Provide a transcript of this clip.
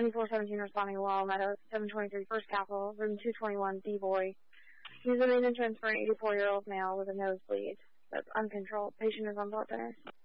9417 responding to Laurel Meadows, 723 First Capitol, room 221, D-Boy. He's a main entrance for an 84-year-old male with a nosebleed that's uncontrolled. Patient is on blood thinners.